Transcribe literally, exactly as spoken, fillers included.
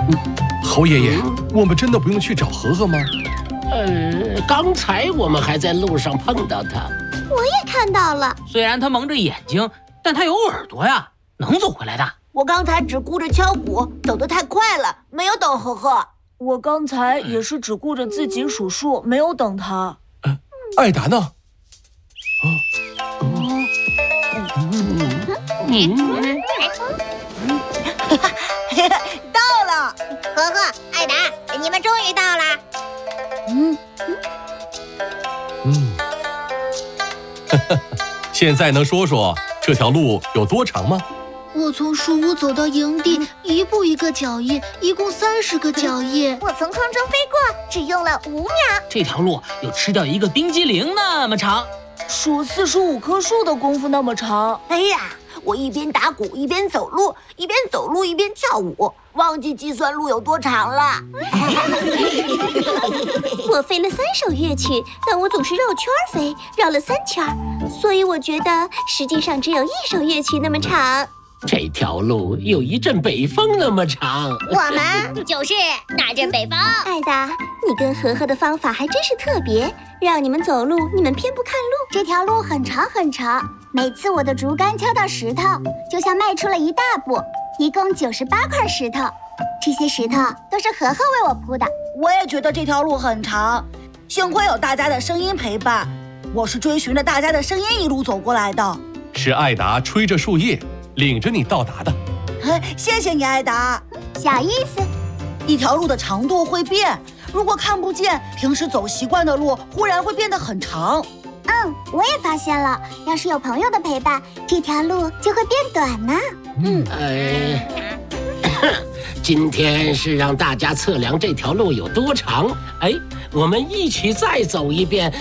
猴爷爷，我们真的不用去找和和吗？ 呃，刚才我们还在路上碰到他。 我也看到了。 虽然他蒙着眼睛，但他有耳朵呀，能走回来的。 我刚才只顾着敲鼓，走得太快了，没有等呵呵。 我刚才也是只顾着自己数数，没有等他。 呃、艾达呢？ 到了， 呵呵，艾达，你们终于到了。 嗯嗯，现在能说说这条路有多长吗？ 我从树屋走到营地，一步一个脚印，一共三十个脚印。 我从空中飞过，只用了五秒。 这条路有吃掉一个冰激凌那么长， 数四十五棵树的功夫那么长。 哎呀，我一边打鼓一边走路，一边走路一边跳舞，忘记计算路有多长了。 我飞了三首乐曲，但我总是绕圈飞，绕了三圈，所以我觉得实际上只有一首乐曲那么长。 这条路有一阵北风那么长。 我们就是那阵北风。艾达，你跟和和的方法还真是特别，让你们走路，你们偏不看路。 这条路很长很长，每次我的竹竿敲到石头，就像迈出了一大步，一共九十八块石头。这些石头都是和和为我铺的。 我也觉得这条路很长，幸亏有大家的声音陪伴。我是追寻着大家的声音一路走过来的。 是艾达吹着树叶领着你到达的。 谢谢你，艾达。 小意思。 一条路的长度会变，如果看不见，平时走习惯的路忽然会变得很长。 嗯，我也发现了，要是有朋友的陪伴，这条路就会变短呢。 嗯，呃，今天是让大家测量这条路有多长。哎，我们一起再走一遍，